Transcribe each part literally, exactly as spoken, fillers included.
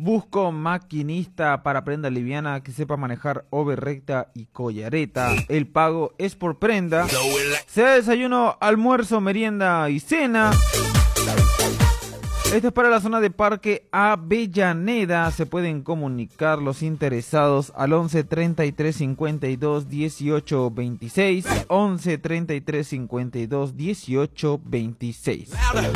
Busco maquinista para prenda liviana que sepa manejar over recta y collareta. El pago es por prenda. Se da desayuno, almuerzo, merienda y cena. Esto es para la zona de Parque Avellaneda. Se pueden comunicar los interesados al once treinta y tres cincuenta y dos dieciocho veintiséis. once treinta y tres cincuenta y dos dieciocho veintiséis.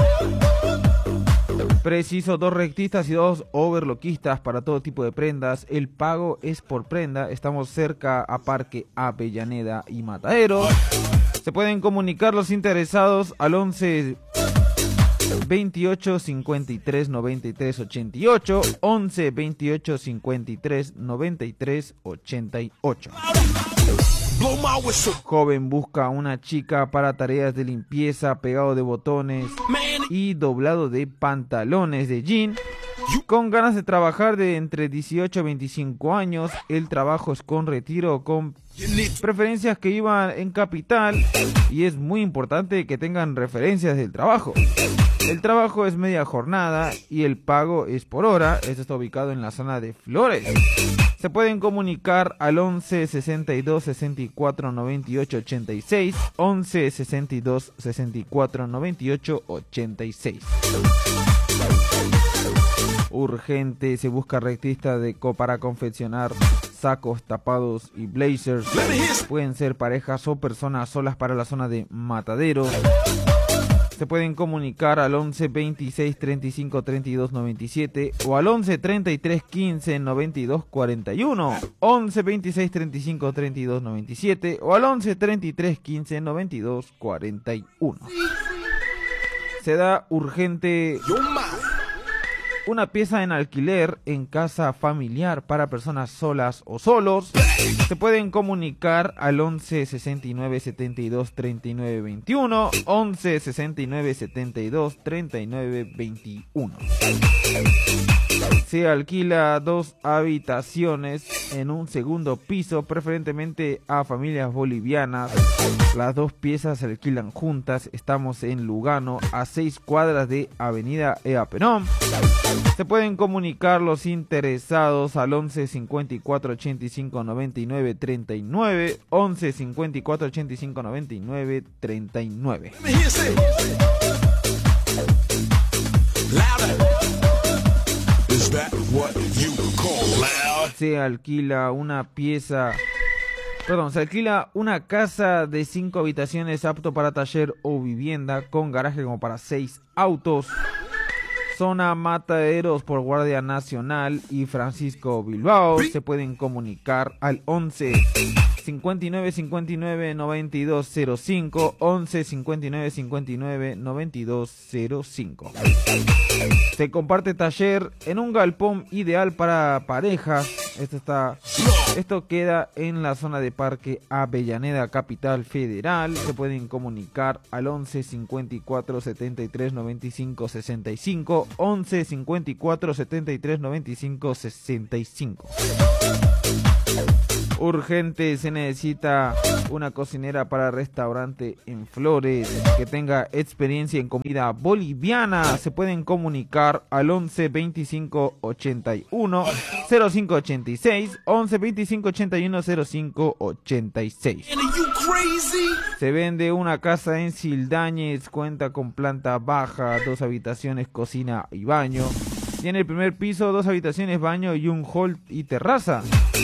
Preciso dos rectistas y dos overloquistas para todo tipo de prendas. El pago es por prenda. Estamos cerca a Parque Avellaneda y Matadero. Se pueden comunicar los interesados al once veintiocho cincuenta y tres noventa y tres ochenta y ocho. once veintiocho cincuenta y tres noventa y tres ochenta y ocho. Joven busca una chica para tareas de limpieza, pegado de botones y doblado de pantalones de jean. Con ganas de trabajar de entre dieciocho a veinticinco años. El trabajo es con retiro, con preferencias que iban en capital. Y es muy importante que tengan referencias del trabajo. El trabajo es media jornada y el pago es por hora. Esto está ubicado en la zona de Flores. Se pueden comunicar al once sesenta y dos sesenta y cuatro noventa y ocho ochenta y seis. once sesenta y dos sesenta y cuatro noventa y ocho ochenta y seis. Urgente, se busca rectista de co para confeccionar sacos, tapados y blazers. Pueden ser parejas o personas solas para la zona de Matadero. Se pueden comunicar al once veintiséis treinta y cinco treinta y dos noventa y siete o al once treinta y tres quince noventa y dos cuarenta y uno. once veintiséis treinta y cinco treinta y dos noventa y siete o al once treinta y tres quince noventa y dos cuarenta y uno. Se da urgente una pieza en alquiler en casa familiar para personas solas o solos. Se pueden comunicar al once sesenta y nueve setenta y dos treinta y nueve veintiuno. once sesenta y nueve setenta y dos treinta y nueve veintiuno. Se alquila dos habitaciones en un segundo piso, preferentemente a familias bolivianas. Las dos piezas se alquilan juntas. Estamos en Lugano, a seis cuadras de Avenida Ea Perón. Se pueden comunicar los interesados al once cincuenta y cuatro ochenta y cinco noventa y nueve treinta y nueve. once cincuenta y cuatro ochenta y cinco noventa y nueve treinta y nueve. Se alquila una pieza, perdón, se alquila una casa de cinco habitaciones apto para taller o vivienda con garaje como para seis autos. Zona Mataderos por Guardia Nacional y Francisco Bilbao. Se pueden comunicar al once cincuenta y nueve cincuenta y nueve noventa y dos cero cinco. once cincuenta y nueve cincuenta y nueve noventa y dos cero cinco. Se comparte taller en un galpón ideal para parejas. Esto está, esto queda en la zona de Parque Avellaneda, Capital Federal. Se pueden comunicar al once cincuenta y cuatro setenta y tres noventa y cinco sesenta y cinco. once cincuenta y cuatro setenta y tres noventa y cinco sesenta y cinco. Urgente, se necesita una cocinera para restaurante en Flores que tenga experiencia en comida boliviana. Se pueden comunicar al once veinticinco ochenta y uno cero cinco ochenta y seis. once veinticinco ochenta y uno cero cinco ochenta y seis. Se vende una casa en Sildañez, cuenta con planta baja, dos habitaciones, cocina y baño. Tiene el primer piso, dos habitaciones, baño y un hall y terraza.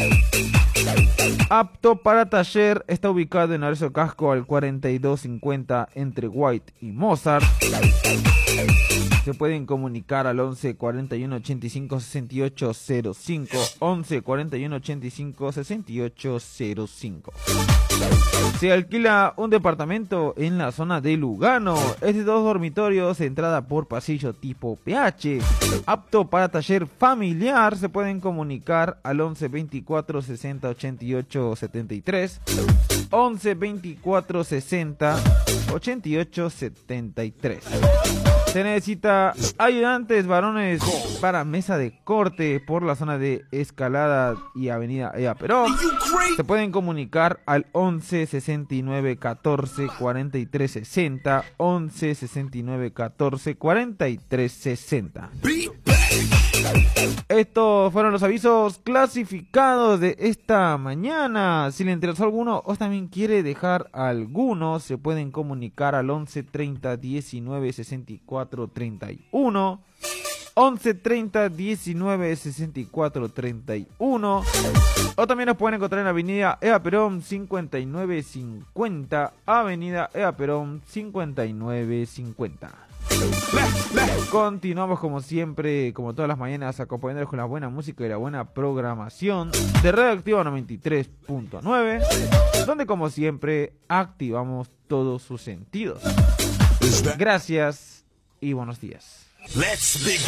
Apto para taller, está ubicado en Arezzo Casco al cuarenta y dos cincuenta entre White y Mozart. Se pueden comunicar al once cuarenta y uno ochenta y cinco sesenta y ocho cero cinco. once cuarenta y uno ochenta y cinco sesenta y ocho cero cinco. Se alquila un departamento en la zona de Lugano. Es de dos dormitorios, entrada por pasillo tipo P H. Apto para taller familiar. Se pueden comunicar al once veinticuatro sesenta ochenta y ocho setenta y tres. once veinticuatro sesenta ochenta y ocho setenta y tres. Se necesita ayudantes varones para mesa de corte por la zona de Escalada y Avenida Ea Perón. Se pueden comunicar al once sesenta y nueve catorce cuarenta y tres sesenta. once sesenta y nueve catorce cuarenta y tres sesenta. Estos fueron los avisos clasificados de esta mañana. Si le interesó alguno o también quiere dejar alguno, se pueden comunicar al once treinta diecinueve sesenta y cuatro treinta y uno. once treinta diecinueve sesenta y cuatro treinta y uno. O también nos pueden encontrar en Avenida Eva Perón cincuenta y nueve cincuenta. Avenida Eva Perón cincuenta y nueve cincuenta. Continuamos como siempre, como todas las mañanas, acompañándolos con la buena música y la buena programación de Radioactiva noventa y tres punto nueve, donde como siempre activamos todos sus sentidos. Gracias y buenos días. Let's begin.